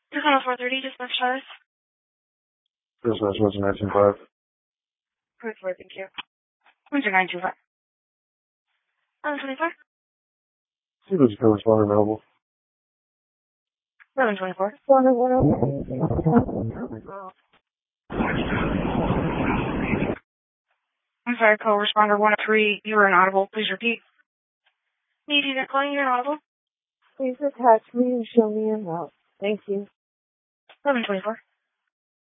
Tucano 430, dispatch status. Dispatch, what's 19.5? Code 4, thank you. Winter 925. 1124. See if there's a co-responder available. 1124. I'm sorry, co-responder 103, you were inaudible. Please repeat. Need you calling you inaudible? Please attach me and show me a route. Thank you. 1124.